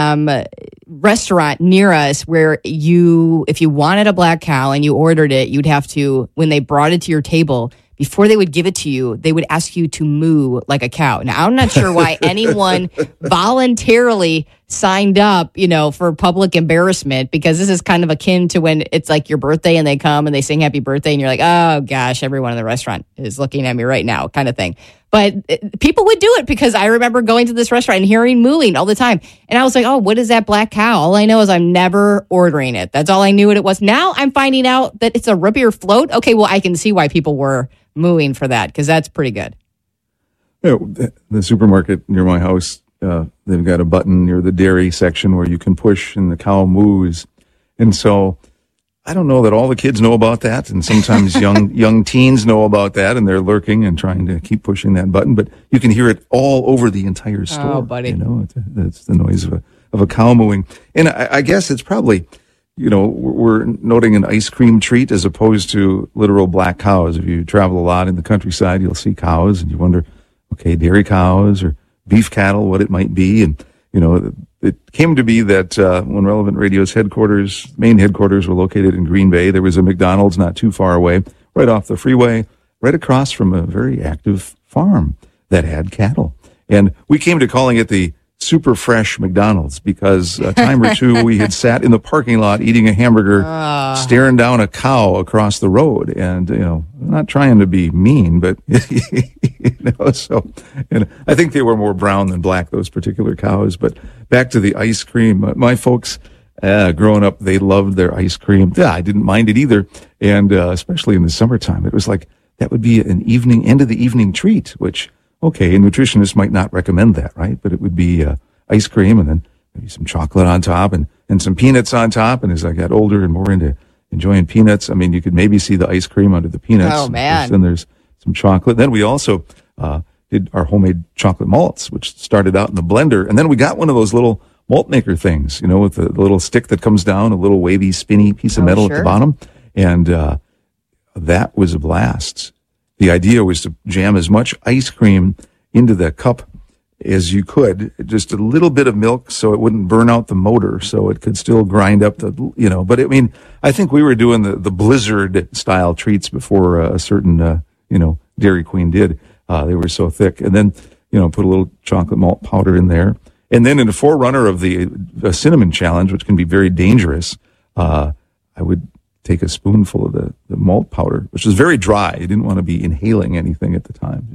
restaurant near us where if you wanted a black cow and you ordered it, you'd have to, when they brought it to your table, before they would give it to you, they would ask you to moo like a cow. Now, I'm not sure why anyone voluntarily signed up, for public embarrassment, because this is kind of akin to when it's like your birthday and they come and they sing happy birthday and you're like, oh gosh, everyone in the restaurant is looking at me right now, kind of thing. But people would do it because I remember going to this restaurant and hearing mooing all the time. And I was like, oh, what is that black cow? All I know is I'm never ordering it. That's all I knew what it was. Now I'm finding out that it's a root beer float. Okay, well, I can see why people were mooing for that, because that's pretty good. The supermarket near my house, they've got a button near the dairy section where you can push and the cow moos. And so I don't know that all the kids know about that, and sometimes young teens know about that, and they're lurking and trying to keep pushing that button. But you can hear it all over the entire store. Oh, buddy! It's the noise of a cow mooing, and I guess it's probably, we're noting an ice cream treat as opposed to literal black cows. If you travel a lot in the countryside, you'll see cows, and you wonder, okay, dairy cows or beef cattle, what it might be, and it came to be that when Relevant Radio's main headquarters were located in Green Bay, there was a McDonald's not too far away, right off the freeway, right across from a very active farm that had cattle. And we came to calling it the Super Fresh McDonald's because a time or two we had sat in the parking lot eating a hamburger, staring down a cow across the road. And, I'm not trying to be mean, but, so, and I think they were more brown than black, those particular cows. But back to the ice cream, my folks, growing up, they loved their ice cream. Yeah, I didn't mind it either. And, especially in the summertime, it was like, that would be an end of the evening treat, which, okay, a nutritionist might not recommend that, right? But it would be ice cream and then maybe some chocolate on top and some peanuts on top. And as I got older and more into enjoying peanuts, I mean, you could maybe see the ice cream under the peanuts. Oh, man. Then there's some chocolate. Then we also did our homemade chocolate malts, which started out in the blender. And then we got one of those little malt maker things, with the little stick that comes down, a little wavy, spinny piece of metal at the bottom. And that was a blast. The idea was to jam as much ice cream into the cup as you could, just a little bit of milk so it wouldn't burn out the motor, so it could still grind up but I think we were doing the Blizzard style treats before a certain, Dairy Queen did. They were so thick. And then, put a little chocolate malt powder in there. And then in the forerunner of the cinnamon challenge, which can be very dangerous, I would take a spoonful of the malt powder, which was very dry. I didn't want to be inhaling anything at the time.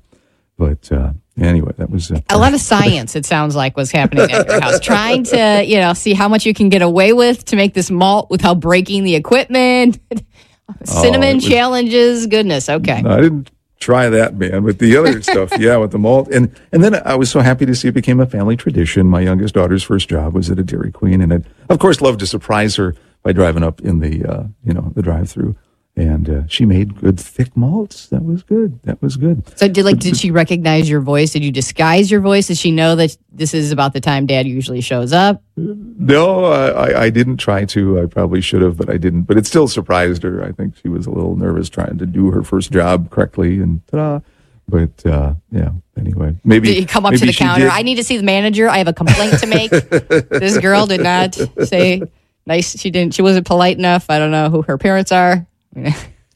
Anyway, that was a lot of science. It sounds like was happening at your house, trying to see how much you can get away with to make this malt without breaking the equipment. Cinnamon challenges, goodness. Okay, no, I didn't try that, man. But the other stuff, with the malt, and then I was so happy to see it became a family tradition. My youngest daughter's first job was at a Dairy Queen, and I'd of course loved to surprise her by driving up in the the drive-through, and she made good thick malts. That was good. So did she recognize your voice? Did you disguise your voice? Did she know that this is about the time Dad usually shows up? No, I didn't try to. I probably should have, but I didn't. But it still surprised her. I think she was a little nervous trying to do her first job correctly, and ta-da. But anyway, maybe did you come up to the counter? I need to see the manager. I have a complaint to make. This girl did not say. Nice. She wasn't polite enough. I don't know who her parents are. And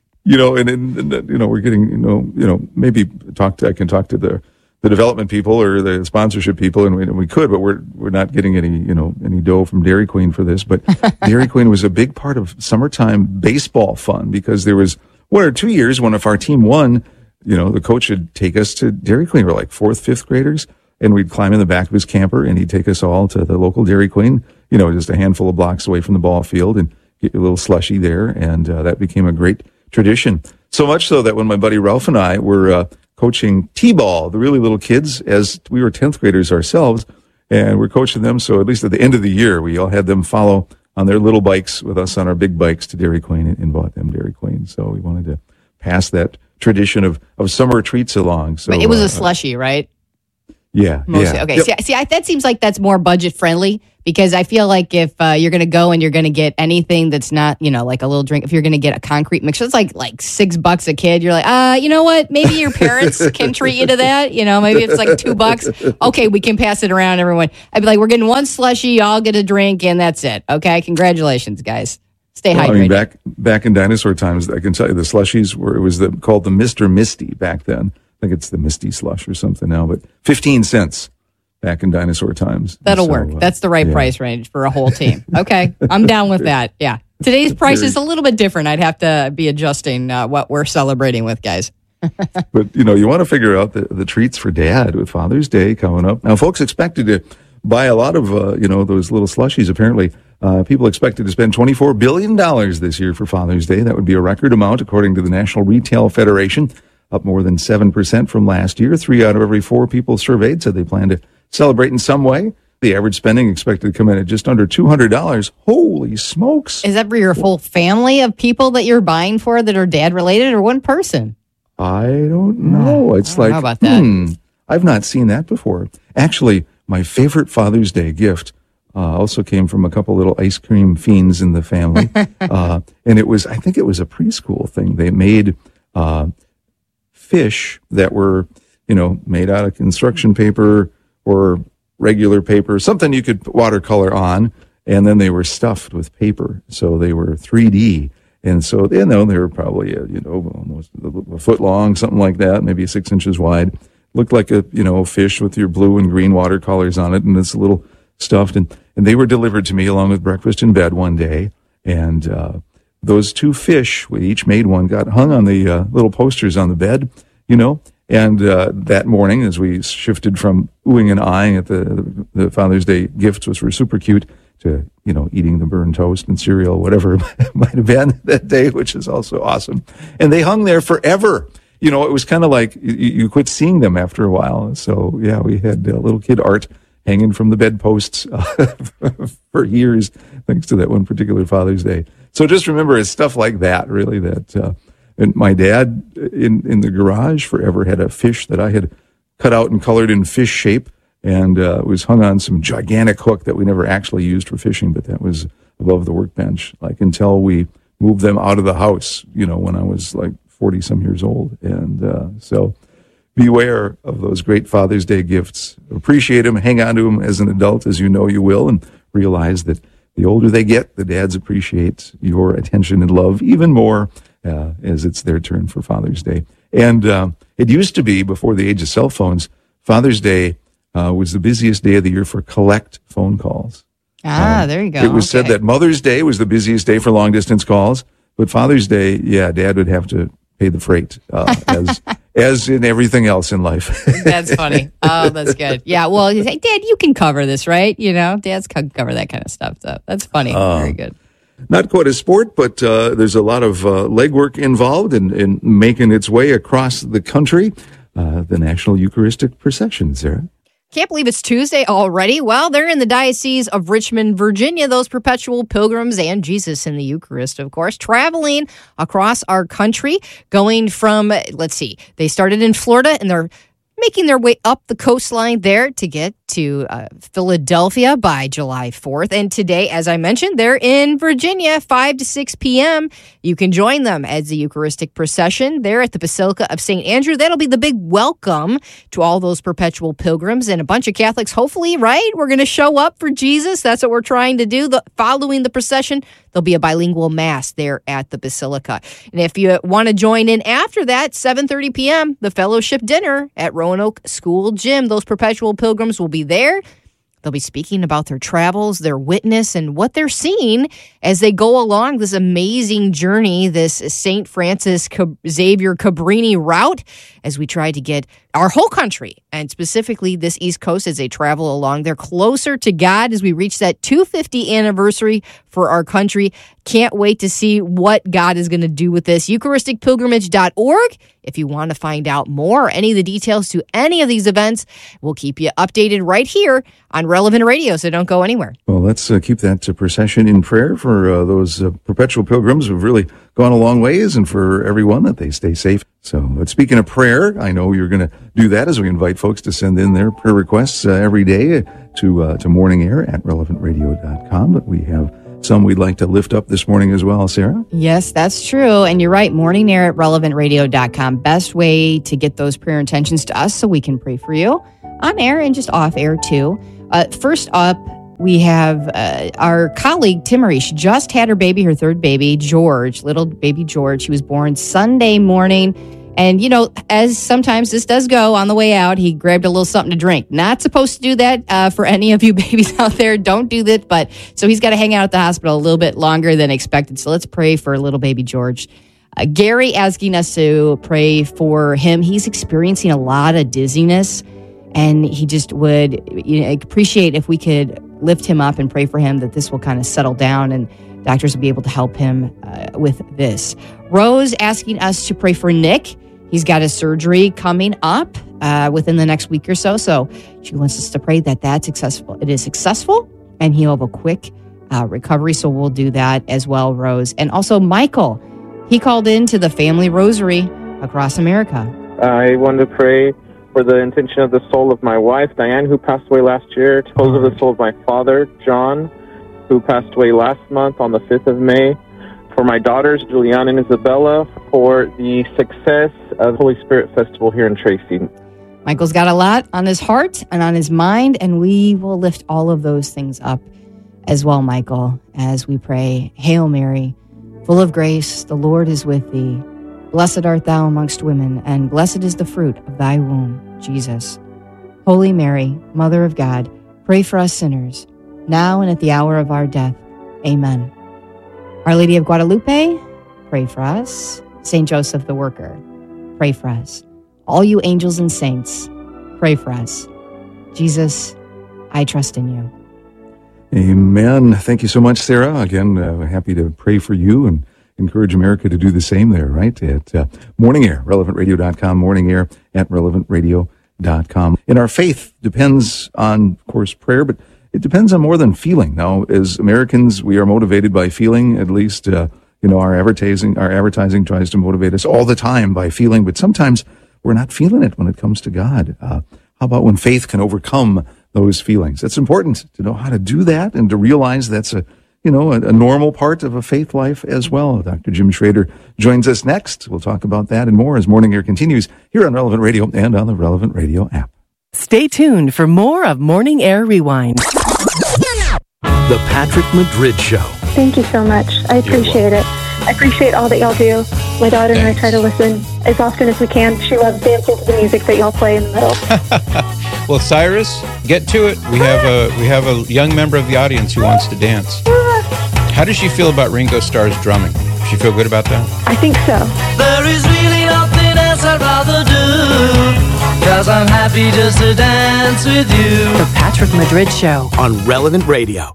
we're getting, maybe I can talk to the development people or the sponsorship people, and we could, but we're not getting any dough from Dairy Queen for this. But Dairy Queen was a big part of summertime baseball fun because there was 1 or 2 years when if our team won, the coach would take us to Dairy Queen. We're like 4th, 5th graders, and we'd climb in the back of his camper and he'd take us all to the local Dairy Queen, just a handful of blocks away from the ball field, and get a little slushy there. And that became a great tradition. So much so that when my buddy Ralph and I were coaching T-ball, the really little kids, as we were 10th graders ourselves, and we're coaching them. So at least at the end of the year, we all had them follow on their little bikes with us on our big bikes to Dairy Queen and bought them Dairy Queen. So we wanted to pass that tradition of summer treats along. So but it was a slushie, right? Yeah. Mostly. Yeah. Okay. Yep. See, that seems like that's more budget friendly because I feel like if you're going to go and you're going to get anything that's not, like a little drink, if you're going to get a concrete mixer, it's like $6 a kid. You're like, you know what? Maybe your parents can treat you to that. Maybe it's like $2. Okay, we can pass it around, everyone. I'd be like, we're getting one slushie, y'all get a drink, and that's it. Okay, congratulations, guys. Stay hydrated. Back in dinosaur times, I can tell you the slushies called the Mr. Misty back then. I think it's the Misty slush or something now, but 15 cents back in dinosaur times. That'll work. That's the right price range for a whole team. Okay, I'm down with that. Yeah. Today's price is a little bit different. I'd have to be adjusting what we're celebrating with, guys. But, you want to figure out the treats for Dad with Father's Day coming up. Now, folks expected to buy a lot of, those little slushies. Apparently, people expected to spend $24 billion this year for Father's Day. That would be a record amount, according to the National Retail Federation, up more than 7% from last year. 3 out of every 4 people surveyed said they plan to celebrate in some way. The average spending expected to come in at just under $200. Holy smokes. Is that for your full family of people that you're buying for that are dad related or one person? I don't know. It's like, how about that? I've not seen that before. Actually, my favorite Father's Day gift also came from a couple little ice cream fiends in the family. And I think it was a preschool thing. They made fish that were, made out of construction paper or regular paper, something you could watercolor on, and then they were stuffed with paper. So they were 3D. And so, they were probably, almost a foot long, something like that, maybe 6 inches wide. Looked like a, fish with your blue and green watercolors on it, and it's a little stuffed. And they were delivered to me along with breakfast in bed one day. And those 2 fish, we each made one, got hung on the little posters on the bed, And that morning, as we shifted from oohing and eyeing at the Father's Day gifts, which were super cute, to, eating the burned toast and cereal, whatever it might have been that day, which is also awesome. And they hung there forever. It was kind of like you quit seeing them after a while. So, yeah, we had little kid art hanging from the bedposts for years, thanks to that one particular Father's Day. So just remember, it's stuff like that, really, that and my dad in the garage forever had a fish that I had cut out and colored in fish shape, and it was hung on some gigantic hook that we never actually used for fishing, but that was above the workbench, like until we moved them out of the house, when I was like 40-some years old. And so beware of those great Father's Day gifts. Appreciate them, hang on to them as an adult, as you know you will, and realize that the older they get, the dads appreciate your attention and love even more as it's their turn for Father's Day. And it used to be, before the age of cell phones, Father's Day was the busiest day of the year for collect phone calls. There you go. It was said that Mother's Day was the busiest day for long-distance calls, but Father's Day, Dad would have to pay the freight, as in everything else in life. That's funny. Oh, that's good. Yeah, well, he's like, Dad, you can cover this, right? Dads can cover that kind of stuff. So that's funny. Very good. Not quite a sport, but there's a lot of legwork involved in making its way across the country. The National Eucharistic Procession, Sarah. Can't believe it's Tuesday already. Well, they're in the Diocese of Richmond, Virginia, those perpetual pilgrims and Jesus in the Eucharist, of course, traveling across our country, going from, they started in Florida and they're making their way up the coastline there to get to Philadelphia by July 4th. And today, as I mentioned, they're in Virginia, 5 to 6 p.m. You can join them as the Eucharistic procession there at the Basilica of St. Andrew. That'll be the big welcome to all those perpetual pilgrims and a bunch of Catholics. Hopefully, right? We're going to show up for Jesus. That's what we're trying to do. Following the procession, there'll be a bilingual mass there at the Basilica. And if you want to join in after that, 7:30 p.m., the fellowship dinner at Roanoke School Gym. Those perpetual pilgrims will be there. They'll be speaking about their travels, their witness, and what they're seeing as they go along this amazing journey, this St. Francis Xavier Cabrini route, as we try to get our whole country, and specifically this East Coast, as they travel along. They're closer to God as we reach that 250th anniversary for our country. Can't wait to see what God is going to do with this. EucharisticPilgrimage.org. If you want to find out more, any of the details to any of these events, we'll keep you updated right here on Relevant Radio, so don't go anywhere. Well, let's keep that procession in prayer for those perpetual pilgrims who've really gone a long ways, and for everyone that they stay safe. So, but speaking of prayer, I know you're going to do that as we invite folks to send in their prayer requests every day to Morning Air at relevantradio.com. But we have some we'd like to lift up this morning as well, Sarah. Yes, that's true. And you're right, Morning Air at relevantradio.com. Best way to get those prayer intentions to us so we can pray for you on air and just off air too. First up, we have our colleague, Timmery. She just had her baby, her third baby, George, little baby George. He was born Sunday morning. And, you know, as sometimes this does go on the way out, he grabbed a little something to drink. Not supposed to do that for any of you babies out there. Don't do that. But so he's got to hang out at the hospital a little bit longer than expected. So let's pray for little baby George. Gary asking us to pray for him. He's experiencing a lot of dizziness, and he just would appreciate if we could lift him up and pray for him that this will kind of settle down and doctors will be able to help him with this. Rose asking us to pray for Nick. He's got his surgery coming up within the next week or so. So she wants us to pray that that's successful. It is successful and he'll have a quick recovery. So we'll do that as well, Rose. And also Michael, he called into the Family Rosary across America. I wanted to pray for the intention of the soul of my wife, Diane, who passed away last year, to hold of the soul of my father, John, who passed away last month on the 5th of May, for my daughters, Juliana and Isabella, for the success of the Holy Spirit Festival here in Tracy. Michael's got a lot on his heart and on his mind, and we will lift all of those things up as well, Michael, as we pray. Hail Mary, full of grace, the Lord is with thee. Blessed art thou amongst women, and blessed is the fruit of thy womb, Jesus. Holy Mary, Mother of God, pray for us sinners, now and at the hour of our death. Amen. Our Lady of Guadalupe, pray for us. Saint Joseph the Worker, pray for us. All you angels and saints, pray for us. Jesus, I trust in you. Amen. Thank you so much, Sarah. Again, happy to pray for you and encourage America to do the same there, right? At Morning Air, relevantradio.com, Morning Air at relevantradio.com. And our faith depends on, of course, prayer, but it depends on more than feeling. Now, as Americans, we are motivated by feeling. At least, our advertising tries to motivate us all the time by feeling, but sometimes we're not feeling it when it comes to God. How about when faith can overcome those feelings? It's important to know how to do that and to realize that's a normal part of a faith life as well. Dr. Jim Schrader joins us next. We'll talk about that and more as Morning Air continues here on Relevant Radio and on the Relevant Radio app. Stay tuned for more of Morning Air Rewind. The Patrick Madrid Show. Thank you so much. I appreciate it. I appreciate all that y'all do. My daughter and I try to listen as often as we can. She loves dancing to the music that y'all play in the middle. Well, Cyrus, get to it. We have a young member of the audience who wants to dance. How does she feel about Ringo Starr's drumming? Does she feel good about that? I think so. There is really nothing else I'd rather do, 'cause I'm happy just to dance with you. The Patrick Madrid Show on Relevant Radio.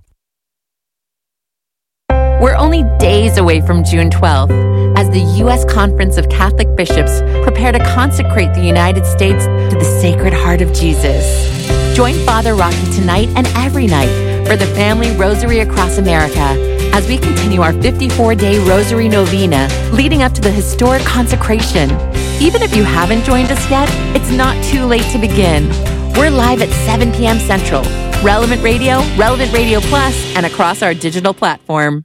We're only days away from June 12th as the U.S. Conference of Catholic Bishops prepare to consecrate the United States to the Sacred Heart of Jesus. Join Father Rocky tonight and every night for the Family Rosary across America as we continue our 54-day Rosary Novena leading up to the historic consecration. Even if you haven't joined us yet, it's not too late to begin. We're live at 7 p.m. Central, Relevant Radio, Relevant Radio Plus, and across our digital platform.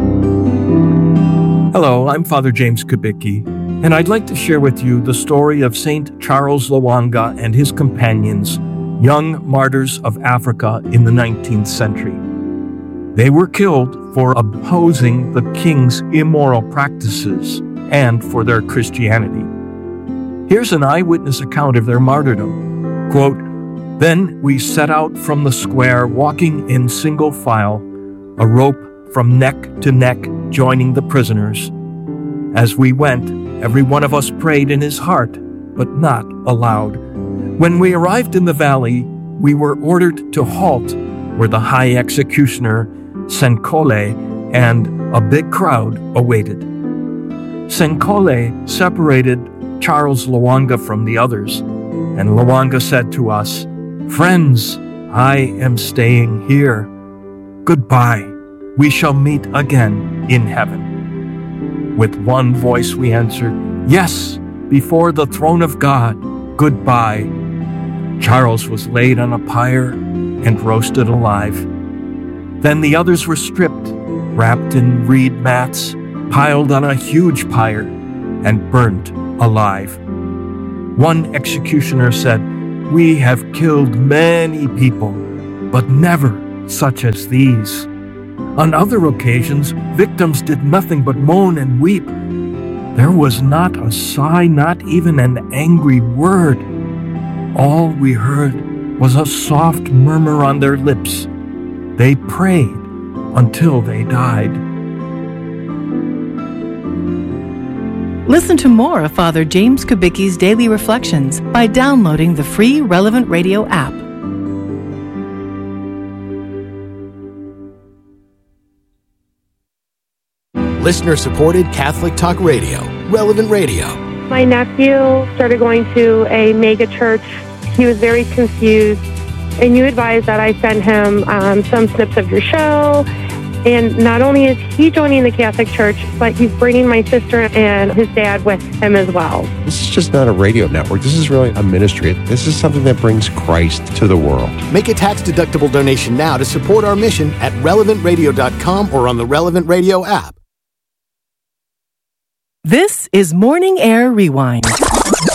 Hello, I'm Father James Kubicki, and I'd like to share with you the story of Saint Charles Lwanga and his companions, young martyrs of Africa in the 19th century. They were killed for opposing the king's immoral practices and for their Christianity. Here's an eyewitness account of their martyrdom. Quote, "Then we set out from the square, walking in single file, a rope from neck to neck joining the prisoners. As we went, every one of us prayed in his heart, but not aloud. When we arrived in the valley, we were ordered to halt where the high executioner, Senkole, and a big crowd awaited. Senkole separated Charles Lwanga from the others, and Lwanga said to us, 'Friends, I am staying here. Goodbye. We shall meet again in heaven.' With one voice we answered, yes, before the throne of God, goodbye. Charles was laid on a pyre and roasted alive. Then the others were stripped, wrapped in reed mats, piled on a huge pyre, and burnt alive. One executioner said, we have killed many people, but never such as these. On other occasions, victims did nothing but moan and weep. There was not a sigh, not even an angry word. All we heard was a soft murmur on their lips. They prayed until they died. Listen to more of Father James Kubicki's Daily Reflections by downloading the free Relevant Radio app. Listener-supported Catholic Talk Radio, Relevant Radio. My nephew started going to a mega church. He was very confused, and you advised that I send him some snips of your show. And not only is he joining the Catholic Church, but he's bringing my sister and his dad with him as well. This is just not a radio network. This is really a ministry. This is something that brings Christ to the world. Make a tax-deductible donation now to support our mission at relevantradio.com or on the Relevant Radio app. This is Morning Air Rewind.